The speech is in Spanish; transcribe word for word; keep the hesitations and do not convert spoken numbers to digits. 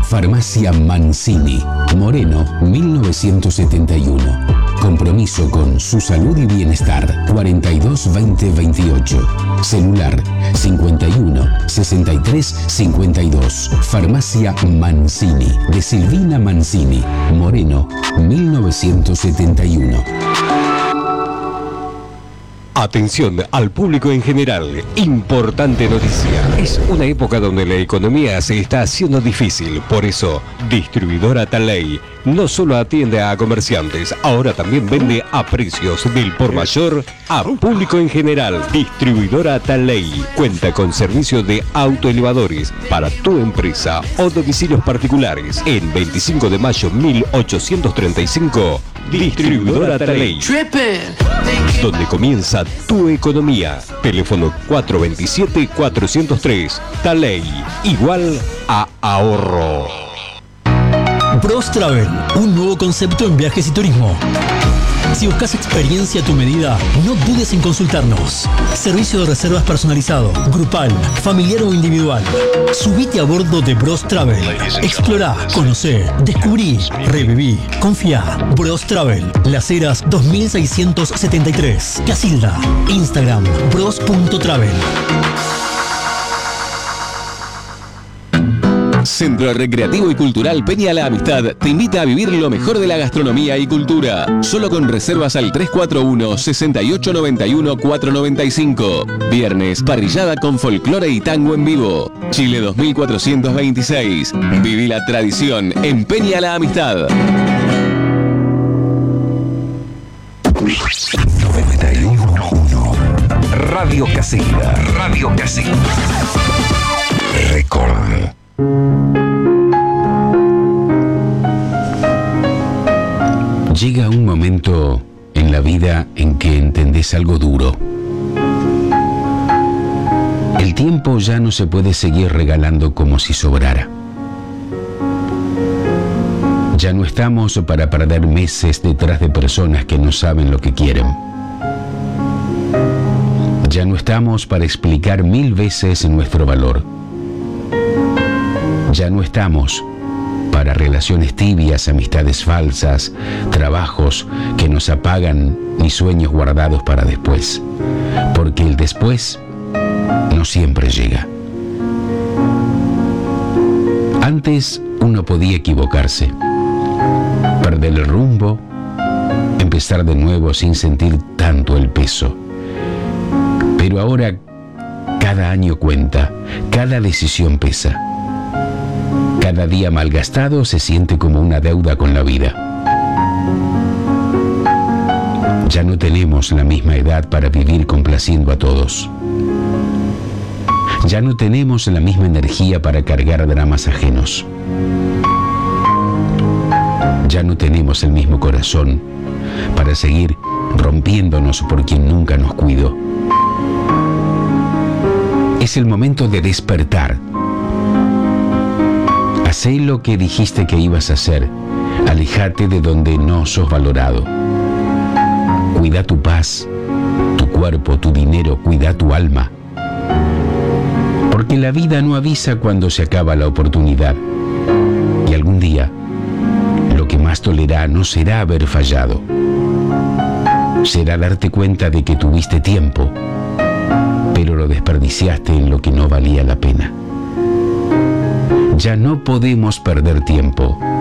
Farmacia Mancini, Moreno, mil novecientos setenta y uno. Compromiso con su salud y bienestar. cuarenta y dos veinte veintiocho. Celular cincuenta y uno sesenta y tres cincuenta y dos. Farmacia Mancini, de Silvina Mancini, Moreno, mil novecientos setenta y uno. Atención al público en general, importante noticia. Es una época donde la economía se está haciendo difícil, por eso Distribuidora Taley no solo atiende a comerciantes, ahora también vende a precios del por mayor a público en general. Distribuidora Taley cuenta con servicio de autoelevadores para tu empresa o domicilios particulares. En veinticinco de mayo mil ochocientos treinta y cinco, Distribuidora Taley, donde comienza tu economía. Teléfono cuatro dos siete cuatro cero tres. Taley, igual a ahorro. Bros Travel, un nuevo concepto en viajes y turismo. Si buscas experiencia a tu medida, no dudes en consultarnos. Servicio de reservas personalizado, grupal, familiar o individual. Subite a bordo de Bros Travel. Explorá, conocé, descubrí, reviví, confía. Bros Travel, Las Heras dos mil seiscientos setenta y tres. Casilda. Instagram, bros punto travel. Centro Recreativo y Cultural Peña La Amistad te invita a vivir lo mejor de la gastronomía y cultura. Solo con reservas al tres cuatro uno, seis ocho nueve uno, cuatro nueve cinco. Viernes, parrillada con folclore y tango en vivo. Chile dos mil cuatrocientos veintiséis. Viví la tradición en Peña La Amistad. noventa y uno punto uno. Radio Casilla. Radio Casilla. Record. Llega un momento en la vida en que entendés algo duro. El tiempo ya no se puede seguir regalando como si sobrara. Ya no estamos para perder meses detrás de personas que no saben lo que quieren. Ya no estamos para explicar mil veces nuestro valor. Ya no estamos para relaciones tibias, amistades falsas, trabajos que nos apagan ni sueños guardados para después. Porque el después no siempre llega. Antes uno podía equivocarse, perder el rumbo, empezar de nuevo sin sentir tanto el peso. Pero ahora cada año cuenta, cada decisión pesa. Cada día malgastado se siente como una deuda con la vida. Ya no tenemos la misma edad para vivir complaciendo a todos. Ya no tenemos la misma energía para cargar dramas ajenos. Ya no tenemos el mismo corazón para seguir rompiéndonos por quien nunca nos cuidó. Es el momento de despertar. Hacé lo que dijiste que ibas a hacer. Alejate de donde no sos valorado. Cuida tu paz, tu cuerpo, tu dinero, cuida tu alma. Porque la vida no avisa cuando se acaba la oportunidad. Y algún día, lo que más dolerá no será haber fallado. Será darte cuenta de que tuviste tiempo, pero lo desperdiciaste en lo que no valía la pena. Ya no podemos perder tiempo.